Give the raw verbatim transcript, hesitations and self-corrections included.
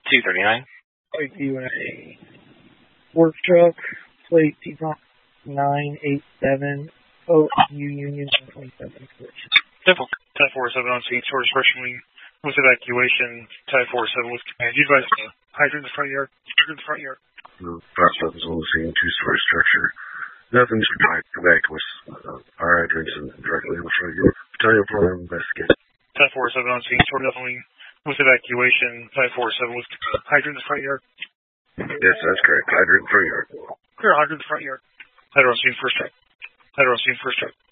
two thirty-nine. Plate U N A. Work truck, plate T nine eight seven, O U Union one twenty-seven. Simple. ten four seven on scene, short expression wing with evacuation. ten four seven with command. You guys uh, hydrant in the front yard. Hydrant in the front yard. Five seven is on the scene, two-story structure. Nothing's tried to back with uh, our hydrants and directly in the front yard. Battalion program investigate. ten four seven on scene, short wing with evacuation. ten four seven with uh, hydrant in the front yard. Yes, that's correct. Hydrant in the front yard. Clear hydrant in the front yard. Hydrant on scene, first check. Hydrant on scene, first check.